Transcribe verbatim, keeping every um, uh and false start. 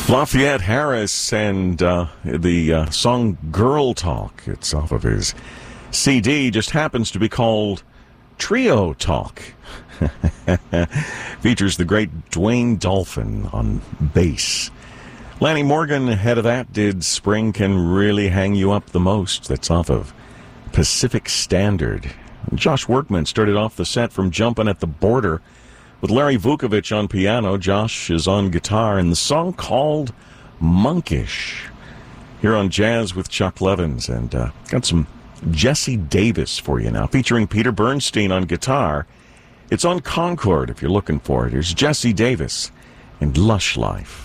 Lafayette Harris and uh, the uh, song Girl Talk. It's off of his C D, just happens to be called Trio Talk. Features the great Dwayne Dolphin on bass. Lanny Morgan, ahead of that, did Spring Can Really Hang You Up the Most. That's off of Pacific Standard. Josh Workman started off the set from Jumpin' at the Border with Larry Vukovich on piano. Josh is on guitar, and the song called Monkish. Here on Jazz with Chuck Levins, and uh, got some Jesse Davis for you now, featuring Peter Bernstein on guitar. It's on Concord if you're looking for it. Here's Jesse Davis and Lush Life.